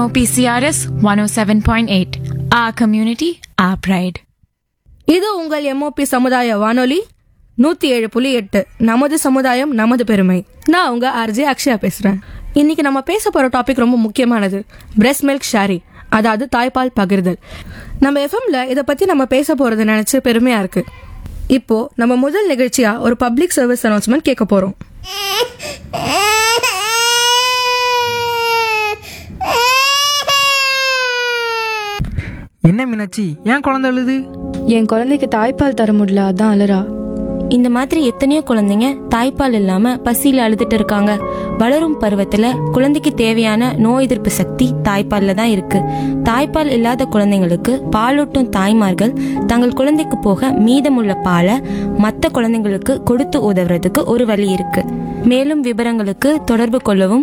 MOPCRS 107.8. Our community, our pride. இது உங்கள் MOP சமுதாய வானொலி 107.8. நமது சமுதாயம் நமது பெருமை. நான் உங்க RJ அக்ஷயா பேசுறேன். இன்னைக்கு நம்ம பேச போற டாபிக் ரொம்ப முக்கியமானது. பிரெஸ்ட் மில்க் ஷேரிங், அதாவது தாய்ப்பால் பகிர்தல். நம்ம எஃப்எம்ல இதை பத்தி நம்ம பேச போறது நினைச்சு பெருமையா இருக்கு. இப்போ நம்ம முதல் நிகழ்ச்சியா ஒரு பப்ளிக் சர்வீஸ் அனௌன்ஸ்மெண்ட் கேட்க போறோம். என்ன மீனாட்சி, ஏன் குழந்தை அழுது? என் குழந்தைக்கு தாய்ப்பால் தர முடியல, அதான் அலறா. இந்த மாதிரி எத்தனையோ குழந்தைங்க தாய்ப்பால் இல்லாம பசியில அழுதுட்டு இருக்காங்க. வளரும் பருவத்துல குழந்தைக்கு தேவையான நோய் எதிர்ப்பு சக்தி தாய்ப்பால்ல தான் இருக்கு. தாய்ப்பால் இல்லாத குழந்தைங்களுக்கு பாலூட்டும் தாய்மார்கள் தங்கள் குழந்தைக்கு போக மீதமுள்ள பாலை மற்ற குழந்தைங்களுக்கு கொடுத்து உதவுறதுக்கு ஒரு வழி இருக்கு. மேலும் விவரங்களுக்கு தொடர்பு கொள்ளவும்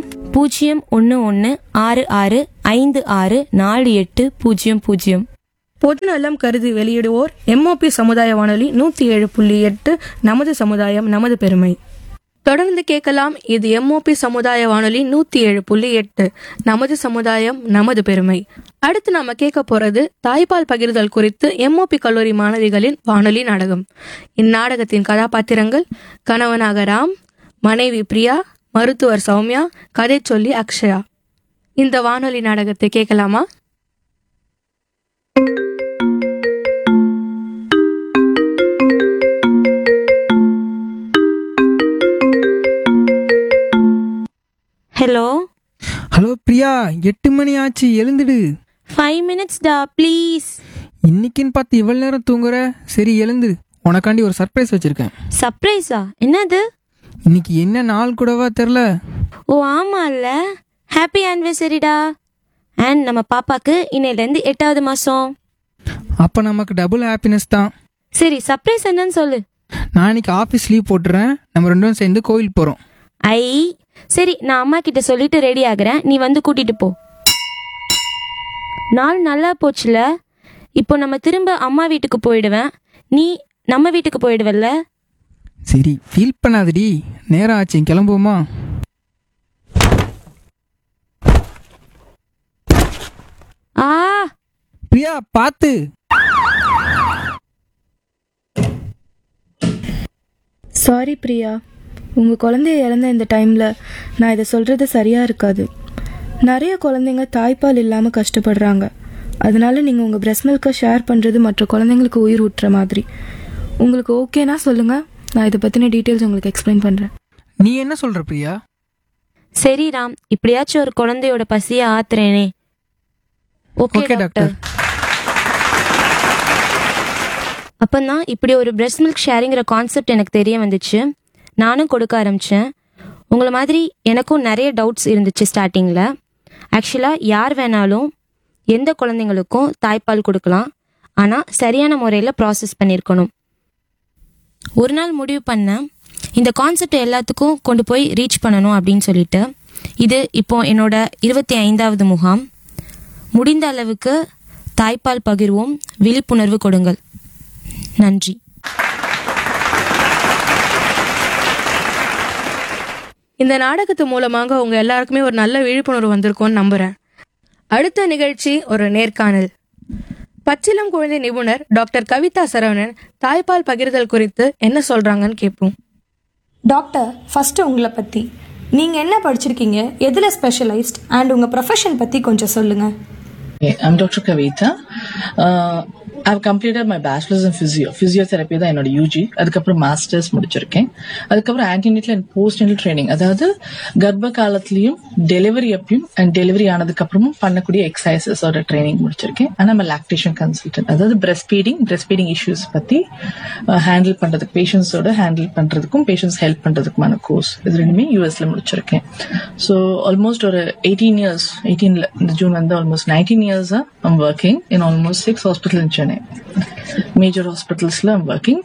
0116565480. பொதுநலம் கருதி வெளியிடுவோர் MOP சமுதாய வானொலி 107.8. நமது சமுதாயம் நமது பெருமை. தொடர்ந்து கேட்கலாம். இது MOP சமுதாய வானொலி 107.8. நமது சமுதாயம் நமது பெருமை. அடுத்து நாம கேட்க போறது தாய்ப்பால் பகிர்தல் குறித்து MOP கல்லூரி மாணவிகளின் வானொலி நாடகம். இந்நாடகத்தின் கதாபாத்திரங்கள் கணவனாக ராம், மனைவி பிரியா, மருத்துவர் சௌமியா, கதை சொல்லி அக்ஷயா. இந்த வானொலி நாடகத்தை கேட்கலாமா? ஹலோ ஹலோ பிரியா, 8 மணி ஆச்சு, எழுந்துடு. 5 minutes டா ப்ளீஸ். இன்னைக்குன்னு பார்த்து இவ்வளவு நேரம் தூங்குற? சரி எழுந்து, உனக்காண்டி ஒரு சர்ப்ரைஸ் வச்சிருக்கேன். சர்ப்ரைஸா? என்னது? இன்னைக்கு என்ன நாள் கூடவா தெரில? ஓ ஆமால்ல, ஹாப்பி ஆனிவர்சரிடா. அண்ட் நம்ம பாப்பாக்கு இன்னையிலேருந்து 8வது மாசம். அப்ப நமக்கு டபுள் ஹாப்பினஸ் தான். சரி, சர்ப்ரைஸ் என்னன்னு சொல்லு. நான் இன்னைக்கு ஆஃபீஸ் லீவ் போட்டுறேன். நம்ம ரெண்டும் சேர்ந்து கோயில் போறோம். ஐ சரி, நான் அம்மா கிட்ட சொல்லிட்டு ரெடி ஆகுறேன், நீ வந்து கூட்டிட்டு போ. நாள் நல்லா போச்சுல. இப்போ நம்ம திரும்ப அம்மா வீட்டுக்கு போயிடுவேன், நீ நம்ம வீட்டுக்கு போயிடுவல்ல. சரி, ஃபீல் பண்ணாதடி, நேரம் ஆச்சு, கிளம்புவோமா? ஆ பிரியா பார்த்து. சாரி பிரியா, உங்கள் குழந்தைய இழந்த இந்த டைமில் நான் இதை சொல்கிறது சரியாக இருக்காது. நிறைய குழந்தைங்க தாய்ப்பால் இல்லாமல் கஷ்டப்படுறாங்க. அதனால நீங்கள் உங்கள் பிரெஸ்ட் மில்கை ஷேர் பண்ணுறது மற்ற குழந்தைங்களுக்கு உயிர் ஊட்டுற மாதிரி. உங்களுக்கு ஓகேனா சொல்லுங்கள், நான் இதை பற்றின டீட்டெயில்ஸ் உங்களுக்கு எக்ஸ்பிளைன் பண்ணுறேன். நீ என்ன சொல்ற பிரியா? சரி ராம், இப்படியாச்சும் ஒரு குழந்தையோட பசியை ஆத்துறேனே. Okay doctor. அப்பந்தான் இப்படி ஒரு பிரெஸ்ட் மில்க் ஷேரிங்கிற கான்செப்ட் எனக்கு தெரிய வந்துச்சு. நானும் கொடுக்க ஆரம்பித்தேன். உங்களை மாதிரி எனக்கும் நிறைய டவுட்ஸ் இருந்துச்சு ஸ்டார்டிங்கில். ஆக்சுவலாக யார் வேணாலும் எந்த குழந்தைங்களுக்கும் தாய்ப்பால் கொடுக்கலாம், ஆனால் சரியான முறையில் ப்ராசஸ் பண்ணியிருக்கணும். ஒரு நாள் முடிவு பண்ணேன், இந்த கான்செப்ட் எல்லாத்துக்கும் கொண்டு போய் ரீச் பண்ணணும் அப்படின்னு சொல்லிட்டு. இது இப்போ என்னோட 25வது முகாம். முடிந்த அளவுக்கு தாய்ப்பால் பகிர்வோம், விழிப்புணர்வு கொடுங்கள். நன்றி. இந்த நாடகத்து மூலமாக உங்க எல்லாருக்குமே ஒரு நல்ல விழிப்புணர்வு வந்திருக்கும்னு நம்புறேன். அடுத்த நிகழ்ச்சி ஒரு நேர்காணல். பச்சிளம் குழந்தை நிபுணர் டாக்டர் கவிதா சரவணன் தாய்ப்பால் பகிர்தல் குறித்து என்ன சொல்றாங்கன்னு கேட்போம். டாக்டர், ஃபர்ஸ்ட் உங்களை பத்தி, நீங்க என்ன படிச்சிருக்கீங்க, எதுல ஸ்பெஷலைஸ்ட், அண்ட் உங்க ப்ரொஃபஷன் பத்தி கொஞ்சம் சொல்லுங்க. I'm Dr. Kavita. I've completed my bachelor's in physiotherapy தான் என்னோட UG. அதுக்கப்புறம் மாஸ்டர்ஸ் முடிச்சிருக்கேன். அதுக்கப்புறம் ஆன்டினேட்டல் அண்ட் போஸ்ட்னேட்டல் ட்ரைனிங், அதாவது கர்ப்ப காலத்திலயும் டெலிவரி அப்பயும் அண்ட் டெலிவரி ஆனதுக்கு அப்புறமும் பண்ணக்கூடிய எக்ஸசைசஸோட ட்ரைனிங் முடிச்சிருக்கேன். ஆனால் நம்ம லாக்டேஷன் கன்சல்டன்ட், அதாவது பிரஸ்ட் ஃபீடிங் இஷ்யூஸ் பத்தி ஹேண்டில் பண்றதுக்கு, பேஷண்ட்ஸோட ஹேண்டில் பண்றதுக்கும் பேஷண்ட்ஸ் ஹெல்ப் பண்றதுக்குமான கோர்ஸ் இது ரெண்டுமே USல முடிச்சிருக்கேன். ஸோ ஆல்மோஸ்ட் ஒரு 18 years, 18 இந்த ஜூன் வந்து almost 19 years I'm working in almost 6 hospitals in Chennai. Major hospitals I'm working.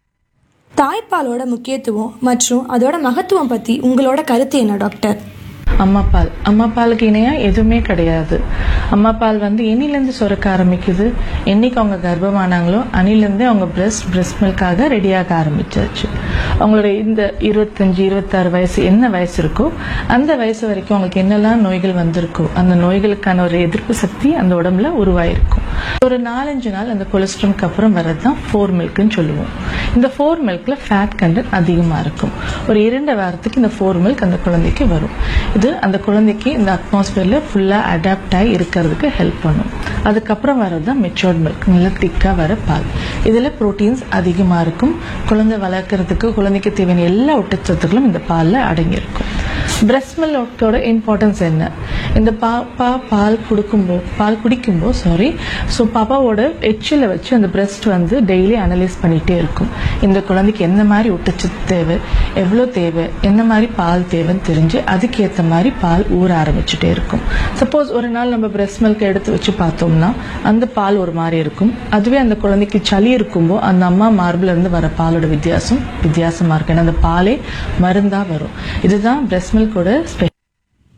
தாய்ப்பாலோட முக்கியத்துவம் மற்றும் அதோட மகத்துவம் பத்தி உங்களோட கருத்து என்ன டாக்டர்? அம்மா பாலுக்கு இணையா எதுவுமே கிடையாது. அம்மா பால் வந்து என்னிலேருந்து சுரக்க ஆரம்பிக்குது, என்னைக்கு அவங்க கர்ப்பமானாங்களோ அன்னிலேருந்தே அவங்க பிரஸ்ட் மில்காக ரெடியாக ஆரம்பிச்சாச்சு. அவங்களோட இந்த 25-26 வயசு என்ன வயசு இருக்கோ அந்த வயசு வரைக்கும் அவங்களுக்கு என்னெல்லாம் நோய்கள் வந்திருக்கோ அந்த நோய்களுக்கான ஒரு எதிர்ப்பு சக்தி அந்த உடம்புல உருவாயிருக்கும். ஒரு 4-5 நாள் அந்த கொலஸ்ட்ராலுக்கு அப்புறம் வர்றதுதான் 4 மில்க்னு சொல்லுவோம். இந்த 4 மில்க்ல ஃபேட் கண்டென்ட் அதிகமா இருக்கும். ஒரு 2 வாரத்துக்கு இந்த 4 மில்க் அந்த குழந்தைக்கு வரும். இது அந்த குழந்தைக்கு இந்த அட்மாஸ்பியர்ல ஃபுல்லா அடாப்ட் ஆகி இருக்கிறதுக்கு ஹெல்ப் பண்ணும். அதுக்கப்புறம் வர்றதுதான் மெச்சூர்ட் மில்க், நல்லா திக்கா வர பால். இதுல புரோட்டீன்ஸ் அதிகமா இருக்கும். குழந்தை வளர்க்கறதுக்கு குழந்தைக்கு தேவையான எல்லா ஊட்டச்சத்துக்களும் இந்த பால்ல அடங்கியிருக்கும். பிரஸ்ட் மில்கோட இம்பார்ட்டன்ஸ் என்ன? இந்த பால் குடிக்கும்போது பாப்பாவோட எச்சில வச்சு அந்த பிரஸ்ட் வந்து டெய்லி அனலைஸ் பண்ணிட்டே இருக்கும். இந்த குழந்தைக்கு என்ன மாதிரி ஊட்டச்சத்து தேவை, எவ்வளோ தேவை, என்ன மாதிரி பால் தேவைன்னு தெரிஞ்சு அதுக்கேற்ற மாதிரி பால் ஊற ஆரம்பிச்சுட்டே இருக்கும். சப்போஸ் ஒரு நாள் நம்ம பிரஸ்ட் மில்க் எடுத்து வச்சு பார்த்தோம்னா அந்த பால் ஒரு மாதிரி இருக்கும். அதுவே அந்த குழந்தைக்கு சளி இருக்கும்போது அந்த அம்மா மார்பில் இருந்து வர பாலோட வித்தியாசமா இருக்கு. ஏன்னா அந்த பாலே மருந்தா வரும். இதுதான் பிரஸ்ட் மில்கோட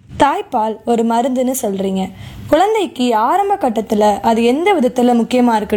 தாய்ப்பால் ஒரு மருந்துன்னு சொல்றீங்க. குழந்தைக்கு ஆரம்ப கட்டத்துல அது எந்த விதத்துல முக்கியமா இருக்கு